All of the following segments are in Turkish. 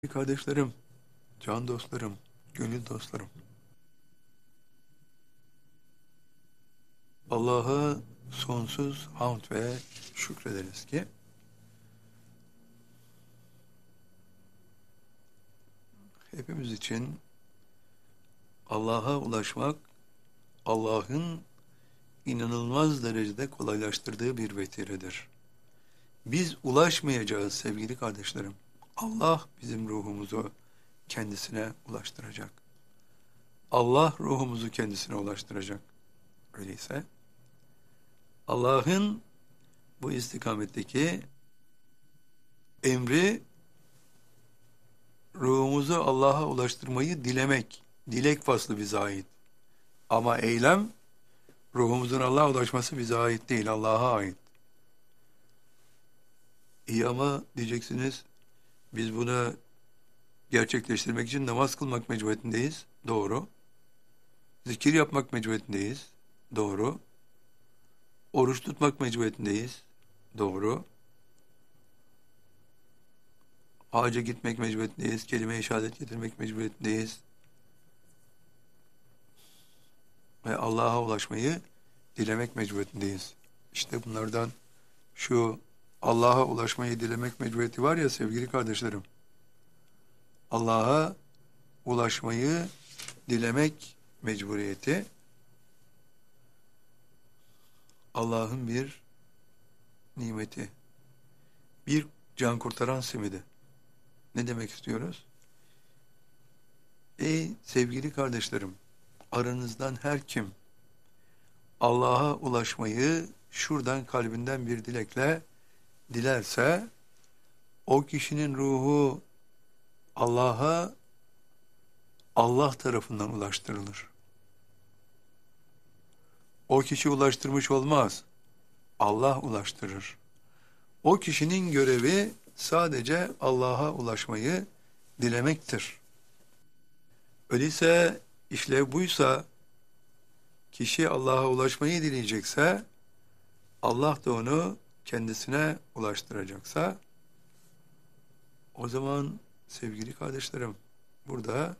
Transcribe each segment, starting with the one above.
Kardeşlerim, can dostlarım, gönül dostlarım. Allah'a sonsuz hamd ve şükrederiz ki hepimiz için Allah'a ulaşmak Allah'ın inanılmaz derecede kolaylaştırdığı bir vesiledir. Biz ulaşmayacağız sevgili kardeşlerim. Allah bizim ruhumuzu kendisine ulaştıracak. Allah ruhumuzu kendisine ulaştıracak. Öyleyse Allah'ın bu istikametteki emri ruhumuzu Allah'a ulaştırmayı dilemek, dilek faslı bize ait. Ama eylem, ruhumuzun Allah'a ulaşması bize ait değil, Allah'a ait. İyi ama diyeceksiniz, biz bunu gerçekleştirmek için namaz kılmak mecburiyetindeyiz. Doğru. Zikir yapmak mecburiyetindeyiz. Doğru. Oruç tutmak mecburiyetindeyiz. Doğru. Hacca gitmek mecburiyetindeyiz. Kelime-i şehadet getirmek mecburiyetindeyiz. Ve Allah'a ulaşmayı dilemek mecburiyetindeyiz. İşte bunlardan şu Allah'a ulaşmayı dilemek mecburiyeti var ya sevgili kardeşlerim. Allah'a ulaşmayı dilemek mecburiyeti Allah'ın bir nimeti. Bir can kurtaran simidi. Ne demek istiyoruz? Ey sevgili kardeşlerim, aranızdan her kim Allah'a ulaşmayı şuradan kalbinden bir dilekle dilerse, o kişinin ruhu Allah'a Allah tarafından ulaştırılır. O kişi ulaştırmış olmaz. Allah ulaştırır. O kişinin görevi sadece Allah'a ulaşmayı dilemektir. Öyleyse işlev buysa, kişi Allah'a ulaşmayı dileyecekse, Allah da onu kendisine ulaştıracaksa, o zaman sevgili kardeşlerim, burada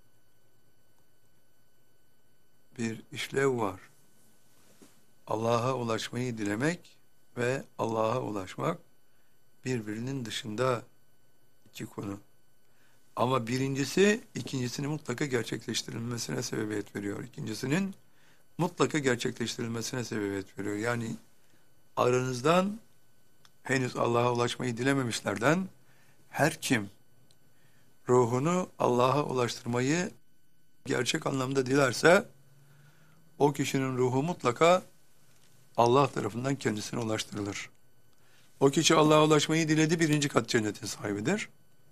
bir işlev var. Allah'a ulaşmayı dilemek ve Allah'a ulaşmak birbirinin dışında iki konu. Ama birincisi ikincisinin mutlaka gerçekleştirilmesine sebebiyet veriyor. İkincisinin mutlaka gerçekleştirilmesine sebebiyet veriyor. Yani aranızdan henüz Allah'a ulaşmayı dilememişlerden her kim ruhunu Allah'a ulaştırmayı gerçek anlamda dilerse, o kişinin ruhu mutlaka Allah tarafından kendisine ulaştırılır. O kişi Allah'a ulaşmayı diledi, birinci kat cennetin sahibidir.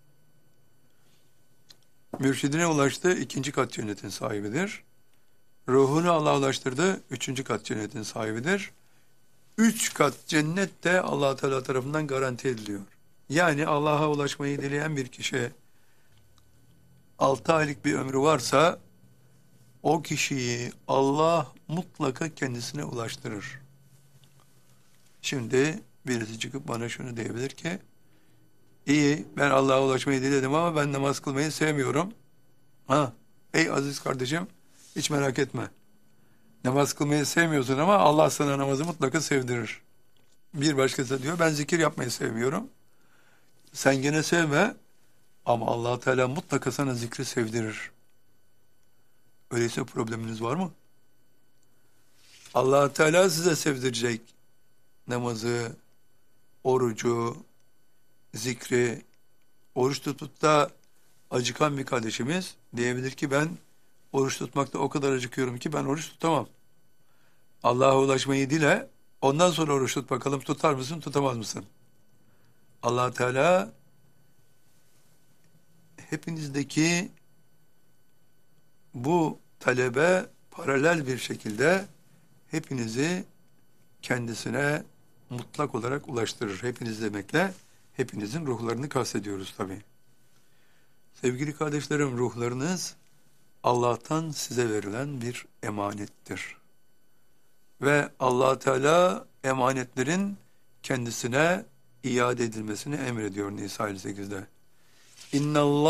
Mürşidine ulaştı, ikinci kat cennetin sahibidir. Ruhunu Allah'a ulaştırdı, üçüncü kat cennetin sahibidir. Üç kat cennet de Allah Teala tarafından garanti ediliyor. Yani Allah'a ulaşmayı dileyen bir kişi 6 aylık bir ömrü varsa, o kişiyi Allah mutlaka kendisine ulaştırır. Şimdi birisi çıkıp bana şunu diyebilir ki, iyi ben Allah'a ulaşmayı diledim ama ben namaz kılmayı sevmiyorum. Ey aziz kardeşim, hiç merak etme. Namaz kılmayı sevmiyorsun ama Allah sana namazı mutlaka sevdirir. Bir başkası diyor ben zikir yapmayı sevmiyorum. Sen gene sevme ama Allah Teala mutlaka sana zikri sevdirir. Öyleyse probleminiz var mı? Allah Teala size sevdirecek namazı, orucu, zikri. Oruç tutup da acıkan bir kardeşimiz diyebilir ki ben oruç tutmakta o kadar acıkıyorum ki ben oruç tutamam. Allah'a ulaşmayı dile, ondan sonra oruç tut bakalım, tutar mısın, tutamaz mısın? Allah Teala hepinizdeki bu talebe paralel bir şekilde hepinizi kendisine mutlak olarak ulaştırır. Hepiniz demekle hepinizin ruhlarını kastediyoruz tabii. Sevgili kardeşlerim, ruhlarınız Allah'tan size verilen bir emanettir. Ve Allah Teala emanetlerin kendisine iade edilmesini emrediyor Nisa 58'de. İnnallah